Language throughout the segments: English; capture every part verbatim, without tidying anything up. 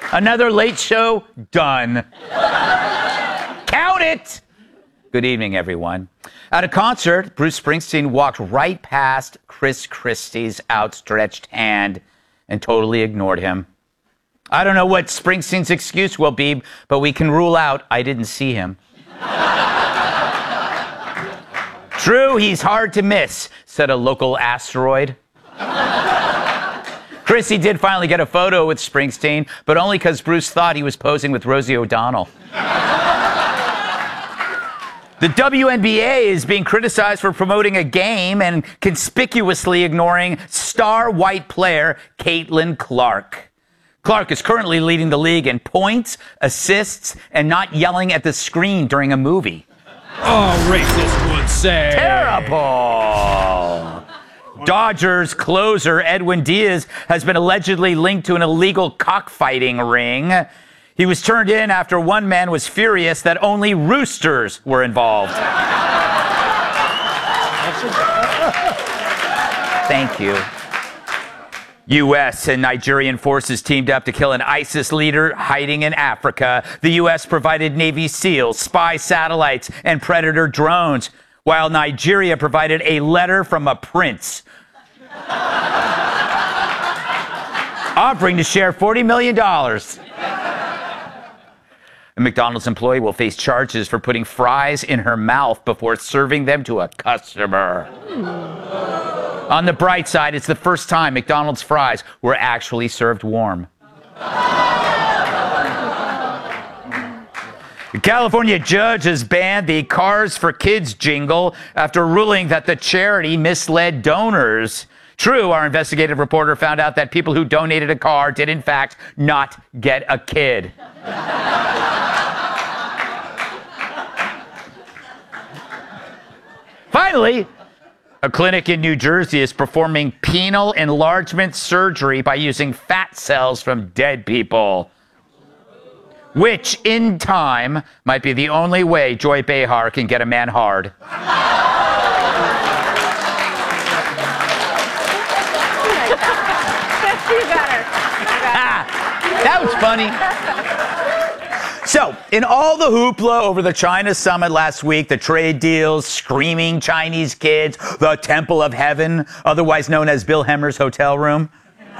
Another late show done. Count it! Good evening, everyone. At a concert, Bruce Springsteen walked right past Chris Christie's outstretched hand and totally ignored him. I don't know what Springsteen's excuse will be, but we can rule out I didn't see him. True, he's hard to miss, said a local asteroid. Chrissy did finally get a photo with Springsteen, but only because Bruce thought he was posing with Rosie O'Donnell. The W N B A is being criticized for promoting a game and conspicuously ignoring star white player Caitlin Clark. Clark is currently leading the league in points, assists, and not yelling at the screen during a movie. Oh, racist would say. Terrible. Dodgers closer Edwin Diaz has been allegedly linked to an illegal cockfighting ring. He was turned in after one man was furious that only roosters were involved. Thank you. U S and Nigerian forces teamed up to kill an ISIS leader hiding in Africa. The U S provided Navy SEALs, spy satellites, and Predator drones, while Nigeria provided a letter from a prince offering to share forty million dollars. A McDonald's employee will face charges for putting fries in her mouth before serving them to a customer. On the bright side, it's the first time McDonald's fries were actually served warm. A California judge has banned the Cars for Kids jingle after ruling that the charity misled donors. True, our investigative reporter found out that people who donated a car did, in fact, not get a kid. Finally, a clinic in New Jersey is performing penile enlargement surgery by using fat cells from dead people, which, in time, might be the only way Joy Behar can get a man hard. You got her. You got her. Ah, that was funny. So, in all the hoopla over the China summit last week, the trade deals, screaming Chinese kids, the Temple of Heaven, otherwise known as Bill Hemmer's hotel room,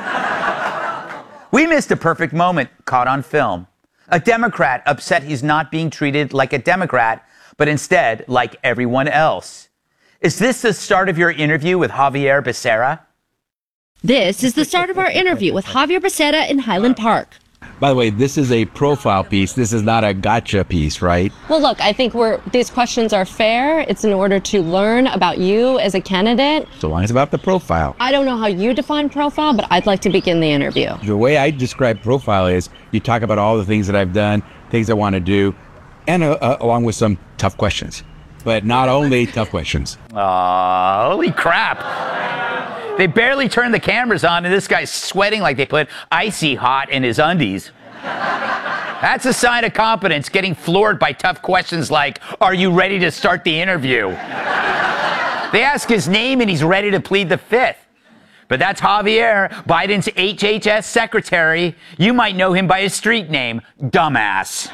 we missed a perfect moment caught on film. A Democrat upset he's not being treated like a Democrat, but instead like everyone else. Is this the start of your interview with Javier Becerra? This is the start of our interview with Javier Becerra in Highland Park. By the way, this is a profile piece. This is not a gotcha piece, right? Well, look, I think we're these questions are fair. It's in order to learn about you as a candidate. So long as it's about the profile. I don't know how you define profile, but I'd like to begin the interview. The way I describe profile is you talk about all the things that I've done, things I want to do, and uh, uh, along with some tough questions. But not only tough questions. Aw, holy crap. They barely turned the cameras on, and this guy's sweating like they put Icy Hot in his undies. That's a sign of competence, getting floored by tough questions like, are you ready to start the interview? They ask his name, and he's ready to plead the fifth. But that's Javier, Biden's H H S secretary. You might know him by his street name, Dumbass.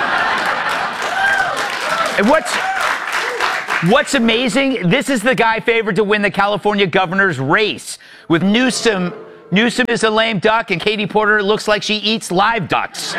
And what's... What's amazing, this is the guy favored to win the California governor's race. With Newsom, Newsom is a lame duck, and Katie Porter looks like she eats live ducks.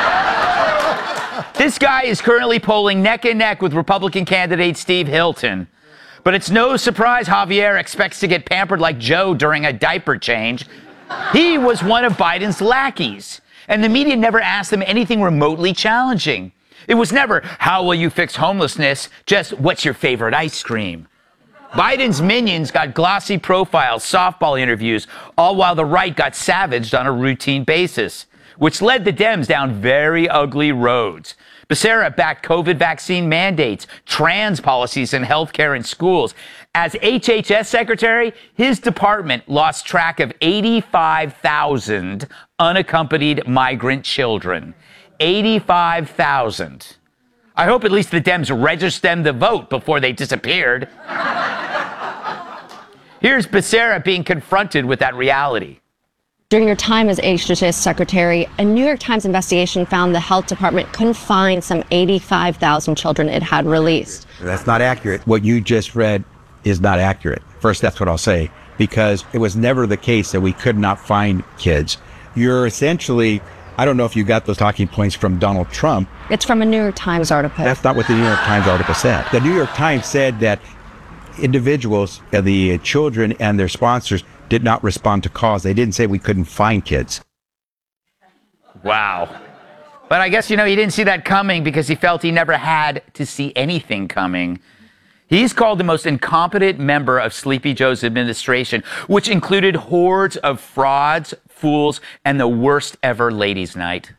This guy is currently polling neck and neck with Republican candidate Steve Hilton. But it's no surprise Javier expects to get pampered like Joe during a diaper change. He was one of Biden's lackeys, and the media never asked him anything remotely challenging. It was never, how will you fix homelessness? Just, what's your favorite ice cream? Biden's minions got glossy profiles, softball interviews, all while the right got savaged on a routine basis, which led the Dems down very ugly roads. Becerra backed COVID vaccine mandates, trans policies in healthcare and schools. As H H S secretary, his department lost track of eighty-five thousand unaccompanied migrant children. eighty-five thousand. I hope at least the Dems registered them to vote before they disappeared. Here's Becerra being confronted with that reality. During your time as H H S secretary, a New York Times investigation found the health department couldn't find some eighty-five thousand children it had released. That's not accurate. What you just read is not accurate. First, that's what I'll say, because it was never the case that we could not find kids. You're essentially, I don't know if you got those talking points from Donald Trump. It's from a New York Times article. That's not what the New York Times article said. The New York Times said that individuals, uh, the children and their sponsors, did not respond to calls. They didn't say we couldn't find kids. Wow. But I guess, you know, he didn't see that coming because he felt he never had to see anything coming. He's called the most incompetent member of Sleepy Joe's administration, which included hordes of frauds, fools, and the worst ever ladies' night.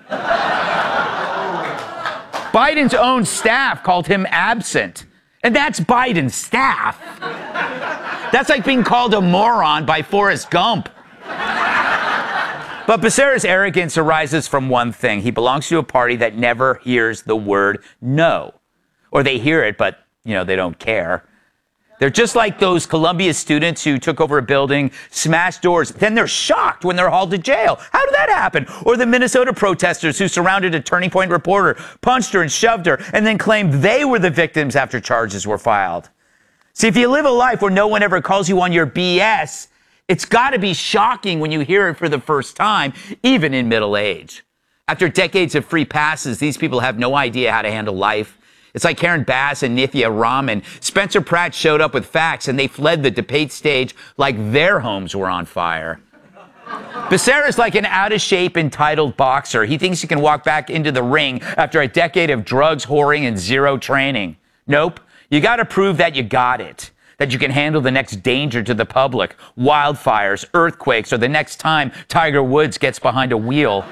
Biden's own staff called him absent. And that's Biden's staff. That's like being called a moron by Forrest Gump. But Becerra's arrogance arises from one thing. He belongs to a party that never hears the word no. Or they hear it, but, you know, they don't care. They're just like those Columbia students who took over a building, smashed doors, then they're shocked when they're hauled to jail. How did that happen? Or the Minnesota protesters who surrounded a Turning Point reporter, punched her and shoved her, and then claimed they were the victims after charges were filed. See, if you live a life where no one ever calls you on your B S, it's got to be shocking when you hear it for the first time, even in middle age. After decades of free passes, these people have no idea how to handle life. It's like Karen Bass and Nithya Raman. Spencer Pratt showed up with facts, and they fled the debate stage like their homes were on fire. Becerra's like an out-of-shape, entitled boxer. He thinks he can walk back into the ring after a decade of drugs, whoring, and zero training. Nope. You got to prove that you got it, that you can handle the next danger to the public, wildfires, earthquakes, or the next time Tiger Woods gets behind a wheel.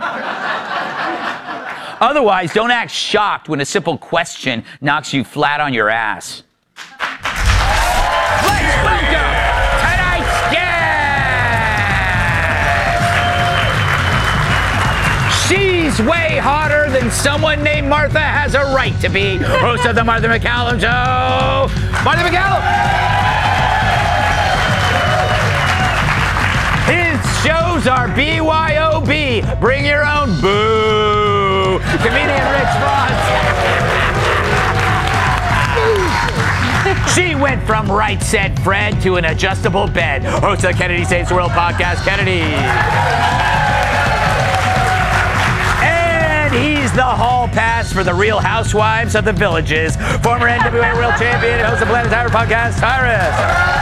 Otherwise, don't act shocked when a simple question knocks you flat on your ass. Let's welcome tonight's guest! She's way hotter than someone named Martha has a right to be. Host of the Martha McCallum Show, Martha McCallum. His shows are B Y O B, bring your own boo. Comedian Rich Voss. She went from Right Said Fred to an adjustable bed. Host of the Kennedy Saves the World podcast, Kennedy. And he's the hall pass for the Real Housewives of the Villages. Former N W A World Champion and host of the Planet Tyrus podcast, Tyrus.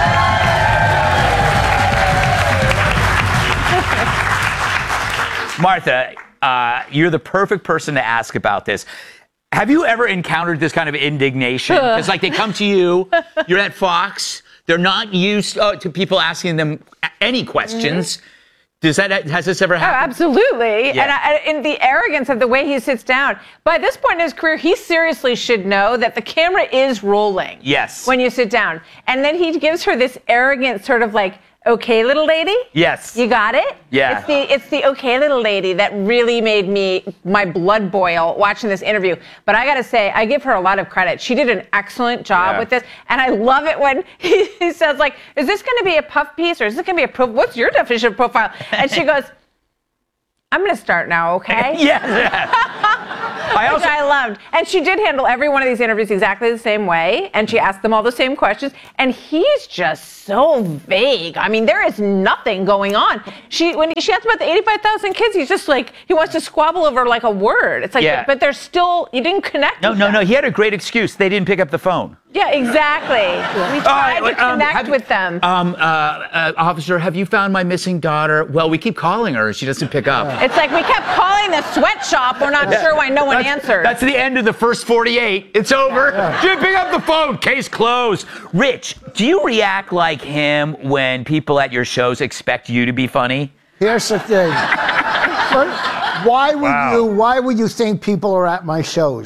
Martha, uh, you're the perfect person to ask about this. Have you ever encountered this kind of indignation? It's like they come to you, you're at Fox, they're not used uh, to people asking them any questions. Mm-hmm. Does that, has this ever happened? Oh, absolutely. Yeah. And, I, and the arrogance of the way he sits down. By this point in his career, he seriously should know that the camera is rolling. Yes. When you sit down. And then he gives her this arrogant sort of like, okay, little lady? Yes. You got it? Yeah. It's the it's the okay, little lady that really made me, my blood boil watching this interview. But I got to say, I give her a lot of credit. She did an excellent job Yeah. with this. And I love it when he, he says, like, is this going to be a puff piece or is this going to be a pro? What's your definition of profile? And she goes, I'm going to start now, okay? Yes. I Which also, I loved. And she did handle every one of these interviews exactly the same way. And she asked them all the same questions. And he's just so vague. I mean, there is nothing going on. She when she asked about the eighty-five thousand kids, he's just like, he wants to squabble over like a word. It's like, Yeah. but, but there's still, you didn't connect no, with no, them. no. He had a great excuse. They didn't pick up the phone. Yeah, exactly. We tried right, to um, connect have- with them. Um, uh, uh, officer, have you found my missing daughter? Well, we keep calling her. She doesn't pick up. It's like we kept calling the sweatshop. We're not sure why no one that's, answered. That's the end of the first forty-eight. It's over. She didn't pick up the phone. Case closed. Rich, do you react like him when people at your shows expect you to be funny? Here's the thing. First, why would Wow. you? Why would you think people are at my shows?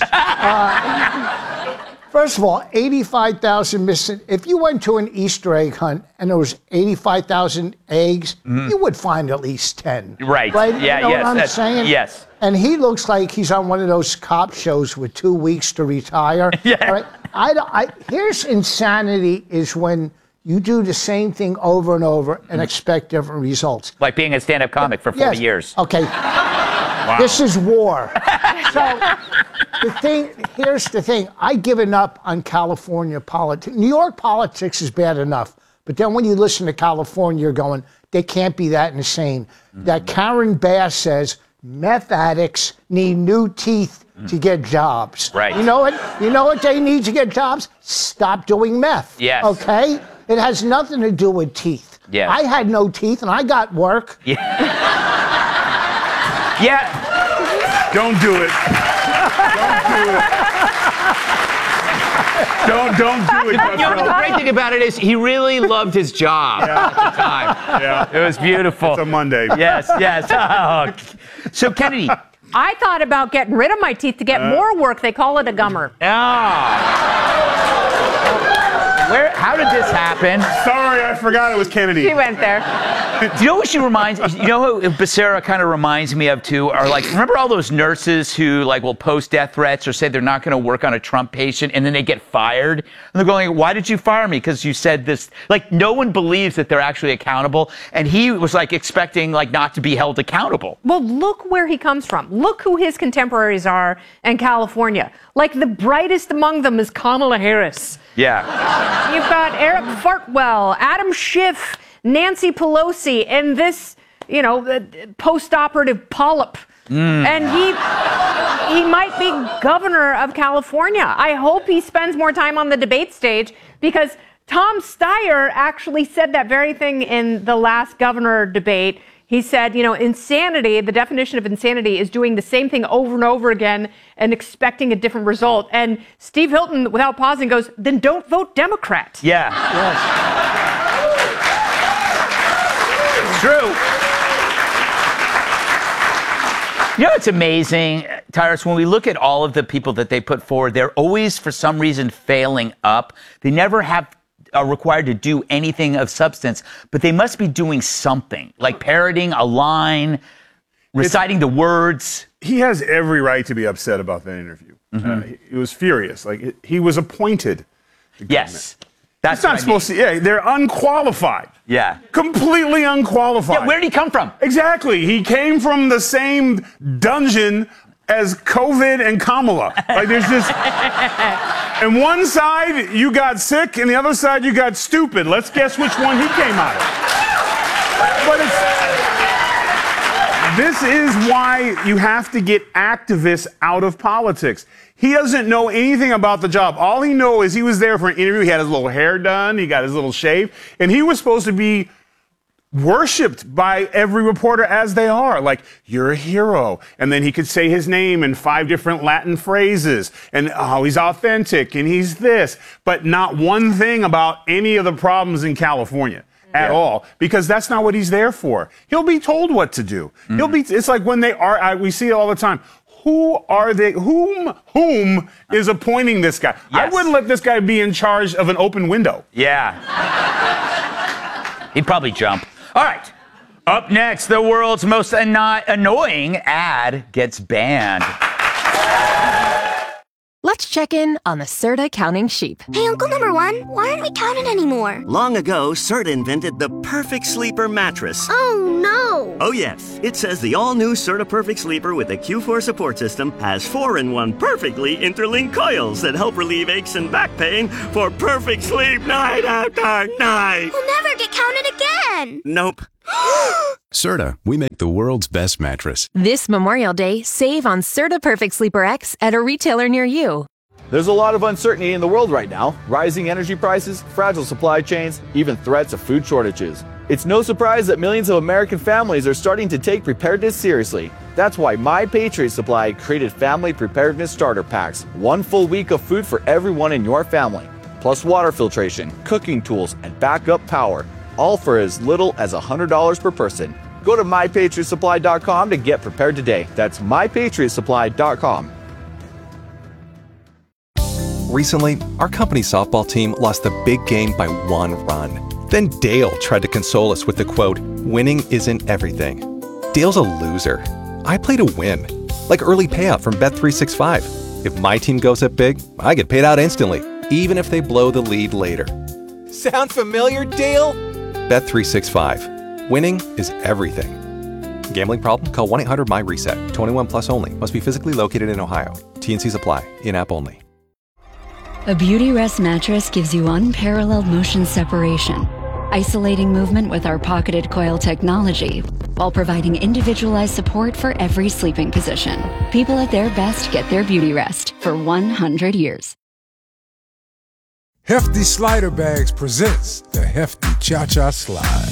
Uh, first of all, eighty-five thousand missing. If you went to an Easter egg hunt and there was eighty-five thousand eggs, you would find at least ten. Right. Right. Yeah, You know yes, what I'm that's- saying? yes. And he looks like he's on one of those cop shows with two weeks to retire. Yeah. All right. I, I, here's insanity is when You do the same thing over and over and expect different results. Like being a stand-up comic for forty Yes. years. Okay. Wow. This is war. So the thing, here's the thing. I've given up on California politics. New York politics is bad enough. But then when you listen to California, you're going, they can't be that insane. Mm-hmm. That Karen Bass says meth addicts need new teeth mm. to get jobs. Right. You know what? You know what they need to get jobs? Stop doing meth. Yes. Okay? It has nothing to do with teeth. Yes. I had no teeth and I got work. Yeah. Yeah. Don't do it. Don't do it. Don't don't do it. You know, the great thing about it is he really loved his job Yeah. at the time. Yeah. It was beautiful. It's a Monday. Yes, yes. Oh. So Kennedy. I thought about getting rid of my teeth to get Uh, more work. They call it a gummer. Ah. Where? How did this happen? Sorry, I forgot it was Kennedy. She went there. Do you know what she reminds? You know who Becerra kind of reminds me of too? Are like, remember all those nurses who like will post death threats or say they're not going to work on a Trump patient, and then they get fired, and they're going, "Why did you fire me? Because you said this." Like, no one believes that they're actually accountable, and he was like expecting like not to be held accountable. Well, look where he comes from. Look who his contemporaries are in California. Like the brightest among them is Kamala Harris. Yeah. You've got Eric Fartwell, Adam Schiff, Nancy Pelosi, and this, you know, uh, post-operative polyp. Mm. And he he might be governor of California. I hope he spends more time on the debate stage, because Tom Steyer actually said that very thing in the last governor debate. He said, you know, insanity, the definition of insanity is doing the same thing over and over again and expecting a different result. And Steve Hilton, without pausing, goes, then don't vote Democrat. Yeah. Yes. It's true. You know, it's amazing, Tyrus, when we look at all of the people that they put forward, they're always, for some reason, failing up. They never have are required to do anything of substance, but they must be doing something, like parroting a line, reciting it's, the words. He has every right to be upset about that interview. Mm-hmm. Uh, he, he was furious. Like, it, he was appointed. Yes. That's not supposed I mean. to, yeah, they're unqualified. Yeah. Completely unqualified. Yeah, where did he come from? Exactly. He came from the same dungeon as COVID and Kamala. Like, there's this... And one side, you got sick, and the other side, you got stupid. Let's guess which one he came out of. But it's... This is why you have to get activists out of politics. He doesn't know anything about the job. All he knows is he was there for an interview. He had his little hair done. He got his little shave. And he was supposed to be worshipped by every reporter as they are. Like, you're a hero. And then he could say his name in five different Latin phrases. And, oh, he's authentic and he's this. But not one thing about any of the problems in California at yeah. all, because that's not what he's there for. He'll be told what to do. Mm-hmm. He'll be, it's like when they are, I, we see it all the time. Who are they, whom, whom is appointing this guy? Yes. I wouldn't let this guy be in charge of an open window. Yeah. He'd probably jump. All right. Up next, the world's most anno- annoying ad gets banned. Let's check in on the Serta counting sheep. Hey, Uncle Number One, why aren't we counting anymore? Long ago, Serta invented the Perfect Sleeper mattress. Oh, no. Oh, yes. It says the all-new Serta Perfect Sleeper with the Q four support system has four in one perfectly interlinked coils that help relieve aches and back pain for perfect sleep night after night. We'll never get counted again. Nope. Serta, we make the world's best mattress. This Memorial Day, save on Serta Perfect Sleeper X at a retailer near you. There's a lot of uncertainty in the world right now. Rising energy prices, fragile supply chains, even threats of food shortages. It's no surprise that millions of American families are starting to take preparedness seriously. That's why My Patriot Supply created Family Preparedness Starter Packs. One full week of food for everyone in your family. Plus water filtration, cooking tools, and backup power. All for as little as one hundred dollars per person. Go to my patriot supply dot com to get prepared today. That's my patriot supply dot com. Recently, our company softball team lost the big game by one run. Then Dale tried to console us with the quote, "Winning isn't everything." Dale's a loser. I play to win. Like early payout from Bet three sixty-five. If my team goes up big, I get paid out instantly, even if they blow the lead later. Sound familiar, Dale? Bet three sixty-five. Winning is everything. Gambling problem? Call one eight hundred my reset. twenty-one plus only. Must be physically located in Ohio. T and C's apply. In-app only. A Beautyrest mattress gives you unparalleled motion separation, isolating movement with our pocketed coil technology, while providing individualized support for every sleeping position. People at their best get their Beautyrest for one hundred years. Hefty Slider Bags presents the Hefty Cha-Cha Slide.